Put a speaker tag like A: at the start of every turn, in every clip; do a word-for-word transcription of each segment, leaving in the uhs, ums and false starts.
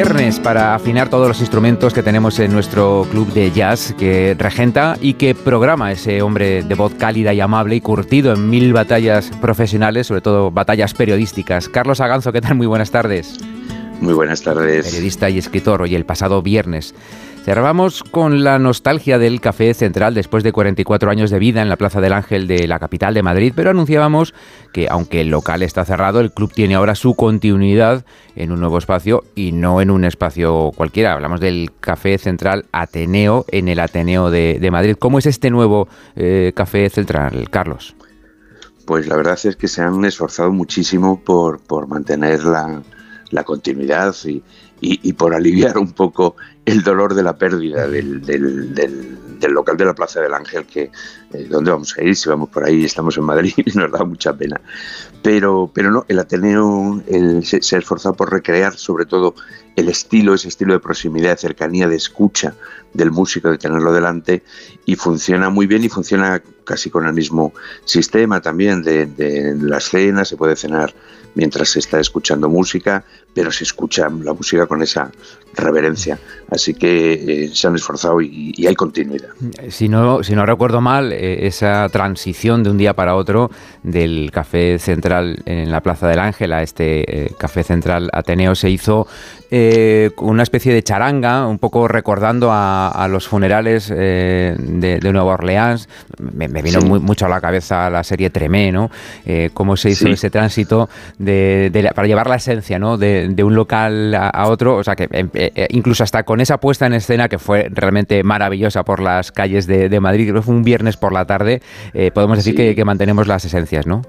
A: viernes para afinar todos los instrumentos que tenemos en nuestro club de jazz que regenta y que programa ese hombre de voz cálida y amable y curtido en mil batallas profesionales, sobre todo batallas periodísticas. Carlos Aganzo, ¿qué tal? Muy buenas tardes.
B: Muy buenas tardes.
A: Periodista y escritor. Hoy, el pasado viernes cerramos con la nostalgia del Café Central después de cuarenta y cuatro años de vida en la Plaza del Ángel de la capital de Madrid, pero anunciábamos que, aunque el local está cerrado, el club tiene ahora su continuidad en un nuevo espacio y no en un espacio cualquiera. Hablamos del Café Central Ateneo, en el Ateneo de, de Madrid. ¿Cómo es este nuevo eh, Café Central, Carlos?
B: Pues la verdad es que se han esforzado muchísimo por, por mantener la, la continuidad y, y, y por aliviar un poco el dolor de la pérdida del, del, del, del local de la Plaza del Ángel, que eh, ¿dónde vamos a ir? Si vamos por ahí, estamos en Madrid y nos da mucha pena. Pero, pero no, el Ateneo el, se, se ha esforzado por recrear sobre todo el estilo, ese estilo de proximidad, de cercanía, de escucha del músico, de tenerlo delante, y funciona muy bien y funciona casi con el mismo sistema también de, de la cena. Se puede cenar mientras se está escuchando música, pero se escucha la música con esa reverencia. Así que eh, se han esforzado y, y hay continuidad.
A: Si no, si no recuerdo mal, eh, esa transición de un día para otro del Café Central en la Plaza del Ángel a este eh, Café Central Ateneo se hizo eh, con una especie de charanga, un poco recordando a, a los funerales eh, de, de Nueva Orleans. Me, me vino sí. muy, mucho a la cabeza la serie Tremé, ¿no? Eh, cómo se hizo sí. ese tránsito de, de, para llevar la esencia, ¿no? de, de un local a, a otro. O sea, que eh, incluso hasta con esa puesta en escena que fue realmente maravillosa por las calles de, de Madrid, creo que fue un viernes por la tarde, eh, podemos decir sí. que, que mantenemos las esencias, ¿no?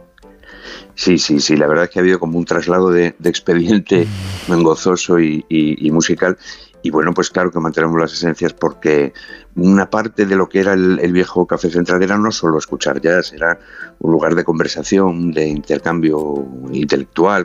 B: Sí, sí, sí, la verdad es que ha habido como un traslado de, de expediente muy gozoso y, y, y musical. Y bueno, pues claro que mantenemos las esencias, porque una parte de lo que era el, el viejo Café Central era no solo escuchar jazz, era un lugar de conversación, de intercambio intelectual